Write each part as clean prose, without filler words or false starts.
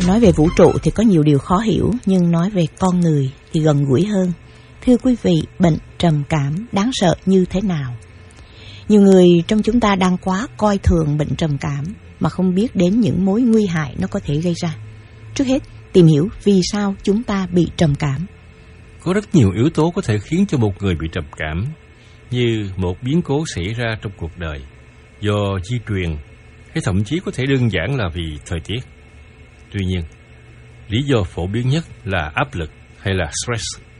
Nói về vũ trụ thì có nhiều điều khó hiểu, nhưng nói về con người thì gần gũi hơn. Thưa quý vị, bệnh trầm cảm đáng sợ như thế nào? Nhiều người trong chúng ta đang quá coi thường bệnh trầm cảm mà không biết đến những mối nguy hại nó có thể gây ra. Trước hết, tìm hiểu vì sao chúng ta bị trầm cảm. Có rất nhiều yếu tố có thể khiến cho một người bị trầm cảm, như một biến cố xảy ra trong cuộc đời, do di truyền, hay thậm chí có thể đơn giản là vì thời tiết. Tuy nhiên, lý do phổ biến nhất là áp lực hay là stress.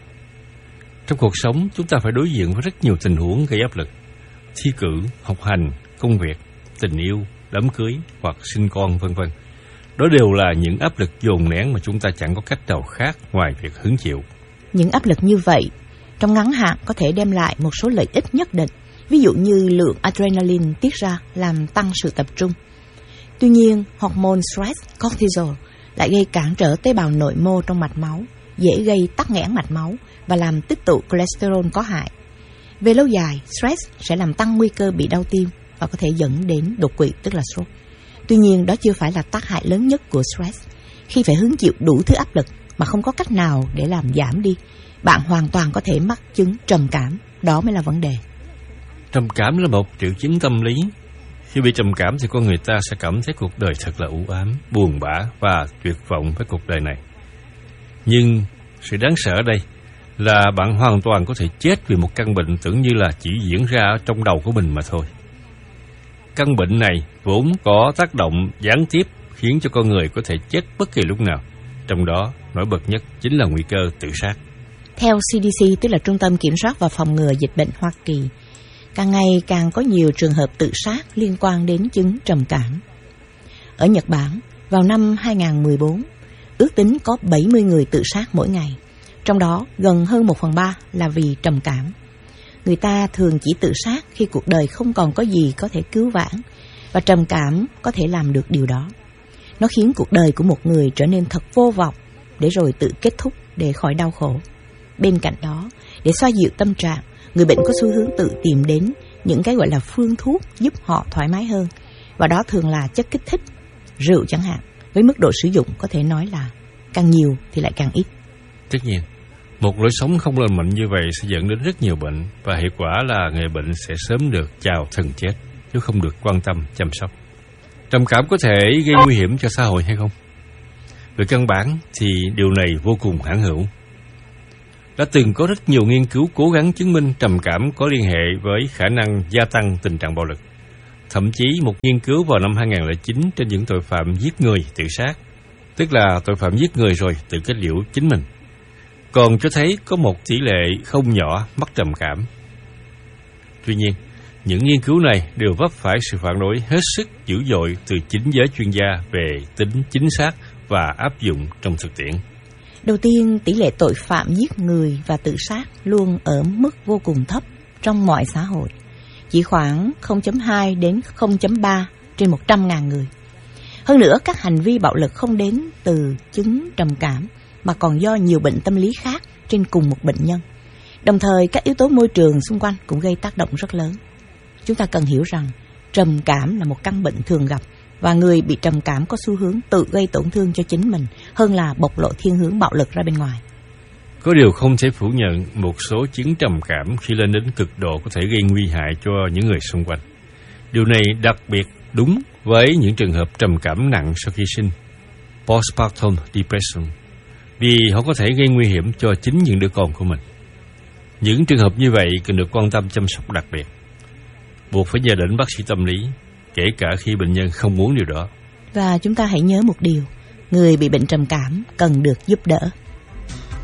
Trong cuộc sống, chúng ta phải đối diện với rất nhiều tình huống gây áp lực. Thi cử, học hành, công việc, tình yêu, đám cưới hoặc sinh con, vân vân. Đó đều là những áp lực dồn nén mà chúng ta chẳng có cách nào khác ngoài việc hứng chịu. Những áp lực như vậy, trong ngắn hạn có thể đem lại một số lợi ích nhất định. Ví dụ như lượng adrenaline tiết ra làm tăng sự tập trung. Tuy nhiên, hormone stress, cortisol, lại gây cản trở tế bào nội mô trong mạch máu, dễ gây tắc nghẽn mạch máu và làm tích tụ cholesterol có hại. Về lâu dài, stress sẽ làm tăng nguy cơ bị đau tim và có thể dẫn đến đột quỵ, tức là stroke. Tuy nhiên, đó chưa phải là tác hại lớn nhất của stress. Khi phải hứng chịu đủ thứ áp lực mà không có cách nào để làm giảm đi, bạn hoàn toàn có thể mắc chứng trầm cảm. Đó mới là vấn đề. Trầm cảm là một triệu chứng tâm lý. Khi bị trầm cảm thì con người ta sẽ cảm thấy cuộc đời thật là u ám, buồn bã và tuyệt vọng với cuộc đời này. Nhưng sự đáng sợ ở đây là bạn hoàn toàn có thể chết vì một căn bệnh tưởng như là chỉ diễn ra ở trong đầu của mình mà thôi. Căn bệnh này vốn có tác động gián tiếp khiến cho con người có thể chết bất kỳ lúc nào. Trong đó, nổi bật nhất chính là nguy cơ tự sát. Theo CDC, tức là Trung tâm Kiểm soát và Phòng ngừa Dịch bệnh Hoa Kỳ, càng ngày càng có nhiều trường hợp tự sát liên quan đến chứng trầm cảm. Ở Nhật Bản, vào năm 2014, ước tính có 70 người tự sát mỗi ngày. Trong đó, gần hơn 1/3 là vì trầm cảm. Người ta thường chỉ tự sát khi cuộc đời không còn có gì có thể cứu vãn, và trầm cảm có thể làm được điều đó. Nó khiến cuộc đời của một người trở nên thật vô vọng, để rồi tự kết thúc để khỏi đau khổ. Bên cạnh đó, để xoa dịu tâm trạng, người bệnh có xu hướng tự tìm đến những cái gọi là phương thuốc giúp họ thoải mái hơn, và đó thường là chất kích thích, rượu chẳng hạn, với mức độ sử dụng có thể nói là càng nhiều thì lại càng ít. Tất nhiên, một lối sống không lành mạnh như vậy sẽ dẫn đến rất nhiều bệnh, và hệ quả là người bệnh sẽ sớm được chào thần chết nếu không được quan tâm chăm sóc. Trầm cảm có thể gây nguy hiểm cho xã hội hay không? Về căn bản thì điều này vô cùng hãn hữu. Đã từng có rất nhiều nghiên cứu cố gắng chứng minh trầm cảm có liên hệ với khả năng gia tăng tình trạng bạo lực. Thậm chí một nghiên cứu vào năm 2009 trên những tội phạm giết người tự sát, tức là tội phạm giết người rồi tự kết liễu chính mình, còn cho thấy có một tỷ lệ không nhỏ mắc trầm cảm. Tuy nhiên, những nghiên cứu này đều vấp phải sự phản đối hết sức dữ dội từ chính giới chuyên gia về tính chính xác và áp dụng trong thực tiễn. Đầu tiên, tỷ lệ tội phạm giết người và tự sát luôn ở mức vô cùng thấp trong mọi xã hội, chỉ khoảng 0.2 đến 0.3 trên 100.000 người. Hơn nữa, các hành vi bạo lực không đến từ chứng trầm cảm, mà còn do nhiều bệnh tâm lý khác trên cùng một bệnh nhân. Đồng thời, các yếu tố môi trường xung quanh cũng gây tác động rất lớn. Chúng ta cần hiểu rằng trầm cảm là một căn bệnh thường gặp, và người bị trầm cảm có xu hướng tự gây tổn thương cho chính mình hơn là bộc lộ thiên hướng bạo lực ra bên ngoài. Có điều không thể phủ nhận, một số chứng trầm cảm khi lên đến cực độ có thể gây nguy hại cho những người xung quanh. Điều này đặc biệt đúng với những trường hợp trầm cảm nặng sau khi sinh, postpartum depression, vì họ có thể gây nguy hiểm cho chính những đứa con của mình. Những trường hợp như vậy cần được quan tâm chăm sóc đặc biệt, buộc phải nhờ đến bác sĩ tâm lý, kể cả khi bệnh nhân không muốn điều đó. Và chúng ta hãy nhớ một điều, người bị bệnh trầm cảm cần được giúp đỡ.